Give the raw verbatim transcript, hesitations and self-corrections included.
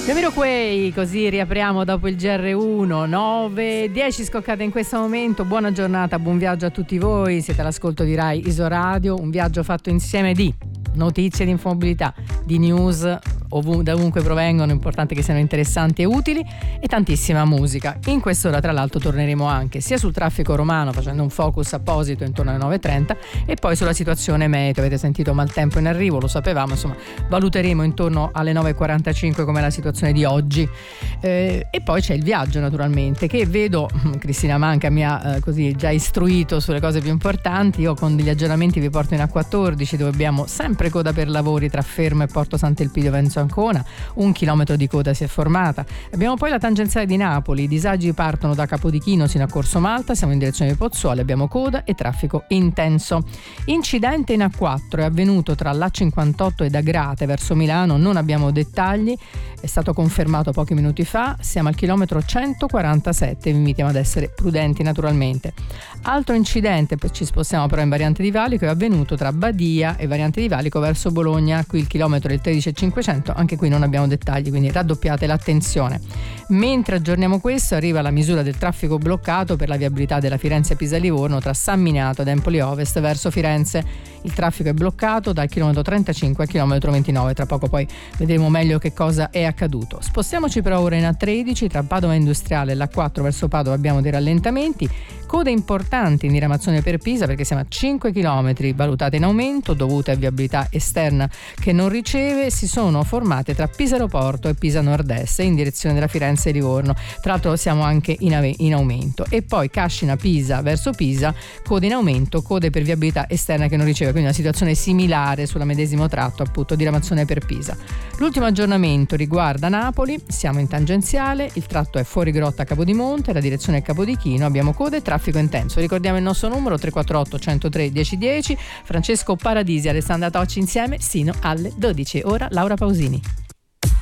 Jamiroquai, così riapriamo dopo il G R uno, nove dieci scoccate in questo momento. Buona giornata, buon viaggio a tutti voi, siete all'ascolto di Rai Isoradio, un viaggio fatto insieme di notizie di infomobilità, di news ovun- da ovunque provengono, importante che siano interessanti e utili, e tantissima musica. In quest'ora tra l'altro torneremo anche sia sul traffico romano, facendo un focus apposito intorno alle nove e trenta, e poi sulla situazione meteo. Avete sentito maltempo in arrivo, lo sapevamo, insomma valuteremo intorno alle nove e quarantacinque com'è la situazione di oggi, eh, e poi c'è il viaggio naturalmente, che vedo Cristina Manca mi ha eh, così già istruito sulle cose più importanti. Io con degli aggiornamenti vi porto in A quattordici, dove abbiamo sempre coda per lavori tra Fermo e Porto Sant'Elpidio Venezia Ancona, un chilometro di coda si è formata. Abbiamo poi la tangenziale di Napoli, i disagi partono da Capodichino sino a Corso Malta, siamo in direzione di Pozzuoli, abbiamo coda e traffico intenso. Incidente in A quattro è avvenuto tra l'A cinquantotto ed Agrate verso Milano, non abbiamo dettagli, è stato confermato pochi minuti fa, siamo al chilometro centoquarantasette, vi invitiamo ad essere prudenti naturalmente. Altro incidente, ci spostiamo però in variante di Valico, è avvenuto tra Badia e variante di Valico verso Bologna, qui il chilometro è il tredici e cinquecento, anche qui non abbiamo dettagli, quindi raddoppiate l'attenzione. Mentre aggiorniamo questo, arriva la misura del traffico bloccato per la viabilità della Firenze-Pisa-Livorno tra San Miniato ed Empoli Ovest verso Firenze. Il traffico è bloccato dal chilometro trentacinque al chilometro ventinove, tra poco poi vedremo meglio che cosa è accaduto. Spostiamoci però ora in A tredici, tra Padova Industriale e l'A quattro verso Padova abbiamo dei rallentamenti, code importanti in diramazione per Pisa perché siamo a cinque chilometri valutate in aumento dovute a viabilità esterna che non riceve, si sono formate tra Pisa Aeroporto e Pisa Nord-Est in direzione della Firenze e Livorno, tra l'altro siamo anche in, ave- in aumento. E poi Cascina Pisa verso Pisa, code in aumento, code per viabilità esterna che non riceve, quindi una situazione similare sulla medesimo tratto, appunto diramazione per Pisa. L'ultimo aggiornamento riguarda Napoli, siamo in tangenziale, il tratto è fuori Grotta Capodimonte, la direzione è Capodichino, abbiamo code e traffico intenso. Ricordiamo il nostro numero tre quattro otto uno zero tre uno zero uno zero. Francesco Paradisi e Alessandra Tocci insieme sino alle dodici. Ora Laura Pausini.